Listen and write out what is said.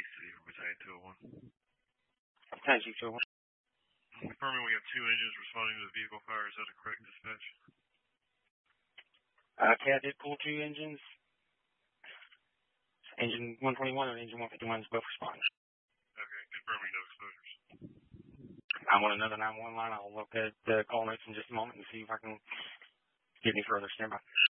City for Battalion 201. Battalion Chief 201. Confirming we have 2 engines responding to the vehicle fire. Is that a correct dispatch? CAD did pull 2 engines. Engine 121 and engine 151 is both responding. Okay, confirming no exposures. I'm on another 911 line. I'll look at the call notes in just a moment and see if I can get any further. Stand by.